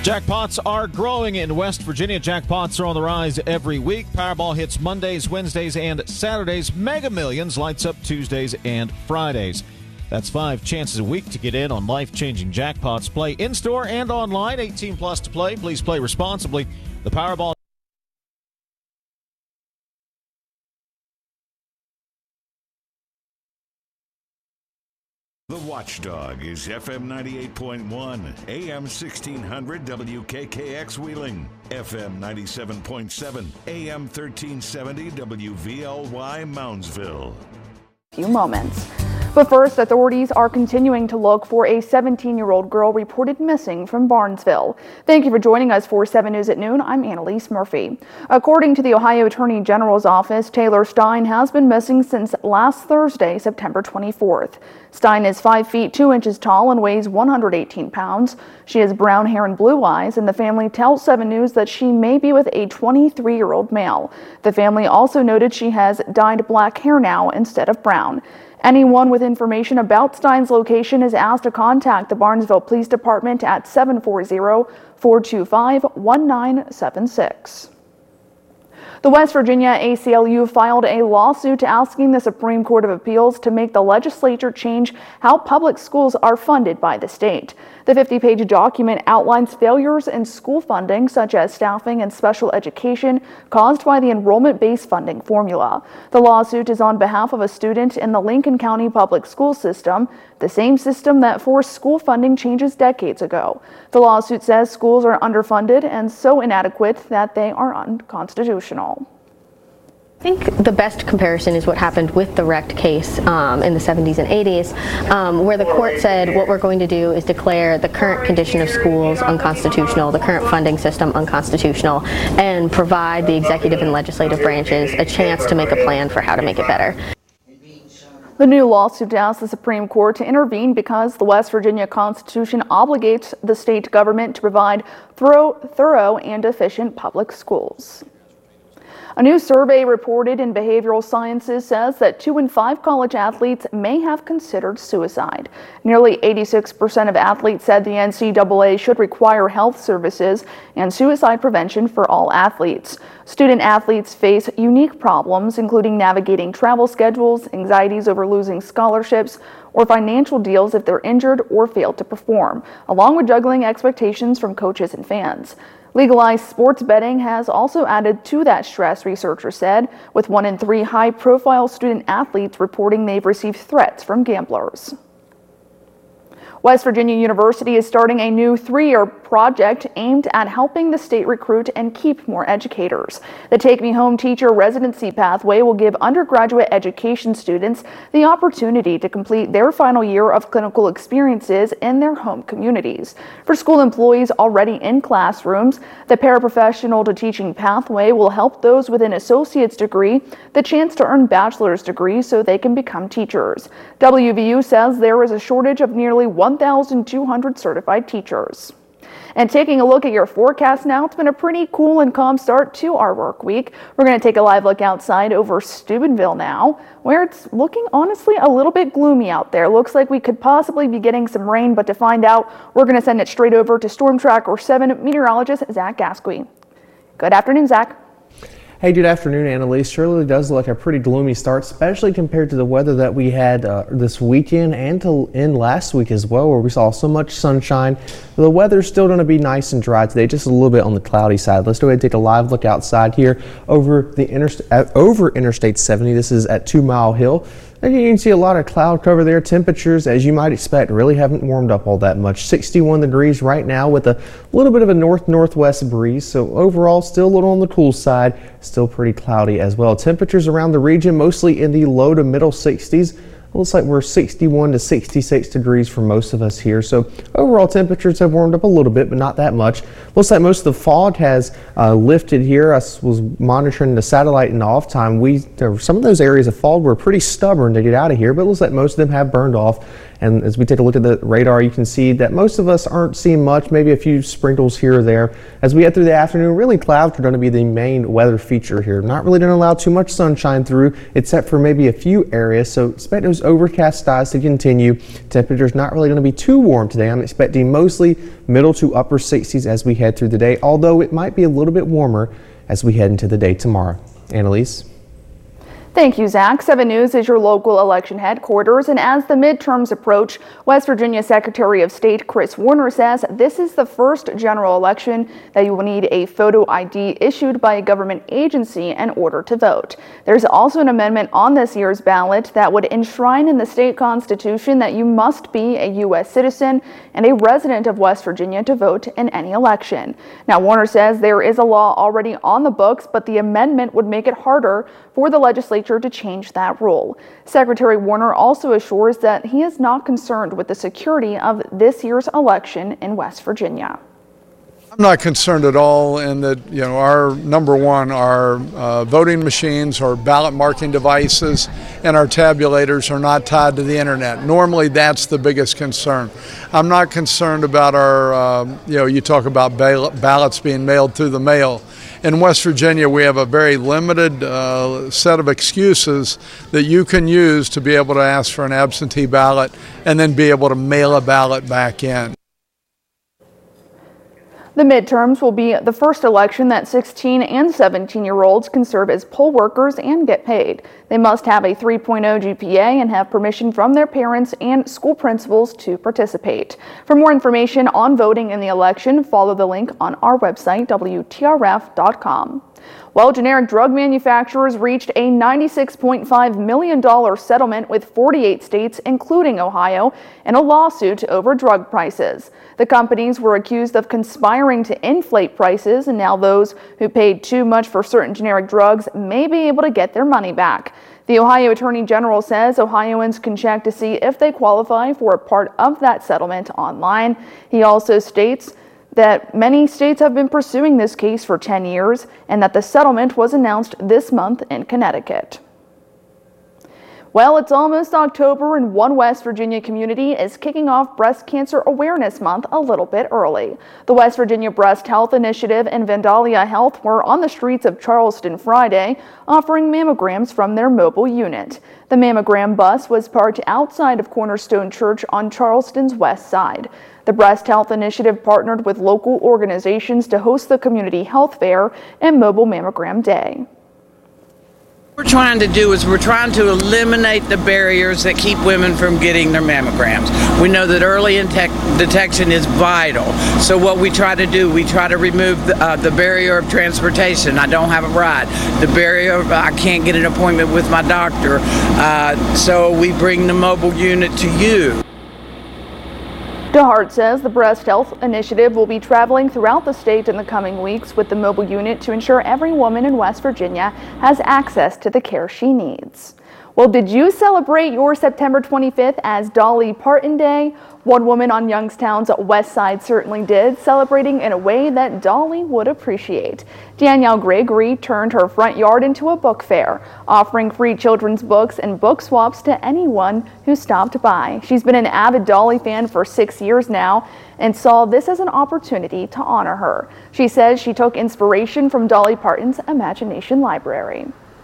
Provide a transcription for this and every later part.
Jackpots are growing in West Virginia. Jackpots are on the rise every week. Powerball hits Mondays, Wednesdays, and Saturdays. Mega Millions lights up Tuesdays and Fridays. That's 5 chances a week to get in on life-changing jackpots. Play in-store and online. 18 plus to play. Please play responsibly. The Powerball. The Watchdog is FM 98.1, AM 1600 WKKX Wheeling, FM 97.7, AM 1370 WVLY Moundsville. Few moments. But first, authorities are continuing to look for a 17-year-old girl reported missing from Barnesville. Thank you for joining us for 7 News at Noon. I'm Annalise Murphy. According to the Ohio Attorney General's office, Taylor Stein has been missing since last Thursday, September 24th. Stein is 5 feet 2 inches tall and weighs 118 pounds. She has brown hair and blue eyes, and the family tells 7 News that she may be with a 23-year-old male. The family also noted she has dyed black hair now instead of brown. Anyone with information about Stein's location is asked to contact the Barnesville Police Department at 740-425-1976. The West Virginia ACLU filed a lawsuit asking the Supreme Court of Appeals to make the legislature change how public schools are funded by the state. The 50-page document outlines failures in school funding, such as staffing and special education, caused by the enrollment-based funding formula. The lawsuit is on behalf of a student in the Lincoln County public school system, the same system that forced school funding changes decades ago. The lawsuit says schools are underfunded and so inadequate that they are unconstitutional. I think the best comparison is what happened with the Recht case in the 70s and 80s, where the court said what we're going to do is declare the current condition of schools unconstitutional, the current funding system unconstitutional, and provide the executive and legislative branches a chance to make a plan for how to make it better. The new lawsuit asks the Supreme Court to intervene because the West Virginia Constitution obligates the state government to provide thorough and efficient public schools. A new survey reported in Behavioral Sciences says that 2 in 5 college athletes may have considered suicide. Nearly 86% of athletes said the NCAA should require health services and suicide prevention for all athletes. Student athletes face unique problems, including navigating travel schedules, anxieties over losing scholarships, or financial deals if they're injured or fail to perform, along with juggling expectations from coaches and fans. Legalized sports betting has also added to that stress, researchers said, with 1 in 3 high-profile student athletes reporting they've received threats from gamblers. West Virginia University is starting a new 3-year project aimed at helping the state recruit and keep more educators. The Take Me Home Teacher Residency Pathway will give undergraduate education students the opportunity to complete their final year of clinical experiences in their home communities. For school employees already in classrooms, the Paraprofessional to Teaching Pathway will help those with an associate's degree the chance to earn bachelor's degrees so they can become teachers. WVU says there is a shortage of nearly 1,200 certified teachers. And taking a look at your forecast now, it's been a pretty cool and calm start to our work week. We're going to take a live look outside over Steubenville now, where it's looking honestly a little bit gloomy out there. Looks like we could possibly be getting some rain, but to find out, we're going to send it straight over to Storm Tracker 7 meteorologist Zach Gasquey. Good afternoon, Zach. Hey, good afternoon, Annalise. Surely does look like a pretty gloomy start, especially compared to the weather that we had this weekend and in last week as well, where we saw so much sunshine. The weather's still going to be nice and dry today, just a little bit on the cloudy side. Let's go ahead and take a live look outside here over Interstate 70. This is at 2 Mile Hill. And you can see a lot of cloud cover there. Temperatures, as you might expect, really haven't warmed up all that much. 61 degrees right now with a little bit of a north-northwest breeze. So overall, still a little on the cool side. Still pretty cloudy as well. Temperatures around the region mostly in the low to middle 60s. Looks like we're 61 to 66 degrees for most of us here. So overall temperatures have warmed up a little bit, but not that much. Looks like most of the fog has lifted here. I was monitoring the satellite in the off time. Some of those areas of fog were pretty stubborn to get out of here, but it looks like most of them have burned off And as we take a look at the radar, you can see that most of us aren't seeing much, maybe a few sprinkles here or there. As we head through the afternoon, really clouds are going to be the main weather feature here. Not really going to allow too much sunshine through, except for maybe a few areas. So expect those overcast skies to continue. Temperatures not really going to be too warm today. I'm expecting mostly middle to upper 60s as we head through the day, although it might be a little bit warmer as we head into the day tomorrow. Annalise. Thank you, Zach. 7 News is your local election headquarters, and as the midterms approach, West Virginia Secretary of State Chris Warner says this is the first general election that you will need a photo ID issued by a government agency in order to vote. There's also an amendment on this year's ballot that would enshrine in the state constitution that you must be a U.S. citizen and a resident of West Virginia to vote in any election. Now, Warner says there is a law already on the books, but the amendment would make it harder for the legislature to change that rule. Secretary Warner also assures that he is not concerned with the security of this year's election in West Virginia. I'm not concerned at all in that, our number one, our voting machines or ballot marking devices and our tabulators are not tied to the internet. Normally that's the biggest concern. I'm not concerned about our, you talk about ballots being mailed through the mail. In West Virginia, we have a very limited set of excuses that you can use to be able to ask for an absentee ballot and then be able to mail a ballot back in. The midterms will be the first election that 16 and 17-year-olds can serve as poll workers and get paid. They must have a 3.0 GPA and have permission from their parents and school principals to participate. For more information on voting in the election, follow the link on our website, WTRF.com. Well, generic drug manufacturers reached a $96.5 million settlement with 48 states, including Ohio, in a lawsuit over drug prices. The companies were accused of conspiring to inflate prices, and now those who paid too much for certain generic drugs may be able to get their money back. The Ohio Attorney General says Ohioans can check to see if they qualify for a part of that settlement online. He also states that many states have been pursuing this case for 10 years and that the settlement was announced this month in Connecticut. Well, it's almost October and one West Virginia community is kicking off Breast Cancer Awareness Month a little bit early. The West Virginia Breast Health Initiative and Vandalia Health were on the streets of Charleston Friday offering mammograms from their mobile unit. The mammogram bus was parked outside of Cornerstone Church on Charleston's west side. The Breast Health Initiative partnered with local organizations to host the Community Health Fair and Mobile Mammogram Day. What we're trying to do is we're trying to eliminate the barriers that keep women from getting their mammograms. We know that early detection is vital. So what we try to do, we try to remove the barrier of transportation. I don't have a ride. The barrier of I can't get an appointment with my doctor. So we bring the mobile unit to you. DeHart says the Breast Health Initiative will be traveling throughout the state in the coming weeks with the mobile unit to ensure every woman in West Virginia has access to the care she needs. Well, did you celebrate your September 25th as Dolly Parton Day? One woman on Youngstown's west side certainly did, celebrating in a way that Dolly would appreciate. Danielle Gregory turned her front yard into a book fair, offering free children's books and book swaps to anyone who stopped by. She's been an avid Dolly fan for 6 years now and saw this as an opportunity to honor her. She says she took inspiration from Dolly Parton's Imagination Library.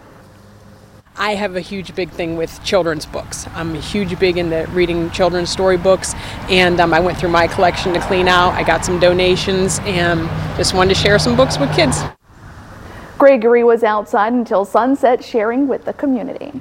I have a huge big thing with children's books. I'm huge big into reading children's storybooks, and I went through my collection to clean out. I got some donations and just wanted to share some books with kids. Gregory was outside until sunset sharing with the community.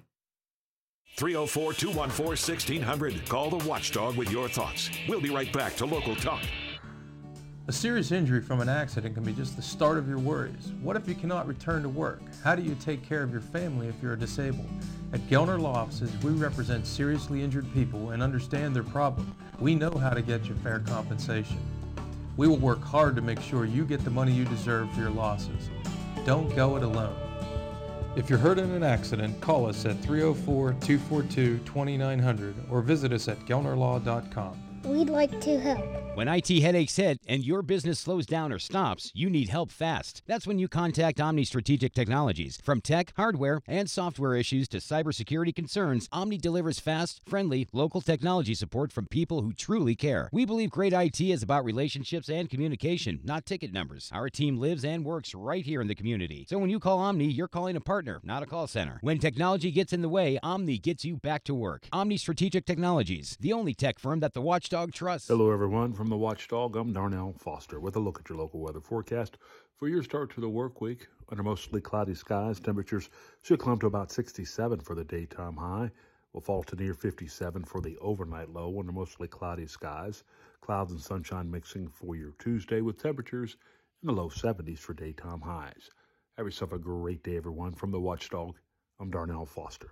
304-214-1600. Call the Watchdog with your thoughts. We'll be right back to Local Talk. A serious injury from an accident can be just the start of your worries. What if you cannot return to work? How do you take care of your family if you're disabled? At Gelner Law Offices, we represent seriously injured people and understand their problem. We know how to get you fair compensation. We will work hard to make sure you get the money you deserve for your losses. Don't go it alone. If you're hurt in an accident, call us at 304-242-2900 or visit us at gelnerlaw.com. We'd like to help. When IT headaches hit and your business slows down or stops, you need help fast. That's when you contact Omni Strategic Technologies. From tech, hardware, and software issues to cybersecurity concerns, Omni delivers fast, friendly, local technology support from people who truly care. We believe great IT is about relationships and communication, not ticket numbers. Our team lives and works right here in the community. So when you call Omni, you're calling a partner, not a call center. When technology gets in the way, Omni gets you back to work. Omni Strategic Technologies, the only tech firm that the Watchdog trusts. Hello, everyone. From the Watchdog, I'm Darnell Foster with a look at your local weather forecast for your start to the work week. Under mostly cloudy skies, temperatures should climb to about 67 for the daytime high. Will fall to near 57 for the overnight low under mostly cloudy skies. Clouds and sunshine mixing for your Tuesday with temperatures in the low 70s for daytime highs. Have yourself a great day, everyone. From the Watchdog, I'm Darnell Foster.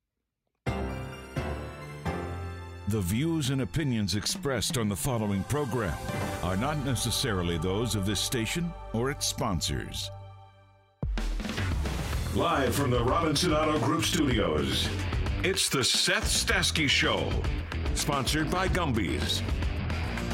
The views and opinions expressed on the following program are not necessarily those of this station or its sponsors. Live from the Robinson Auto Group studios, it's the Seth Stasky Show, sponsored by Gumby's.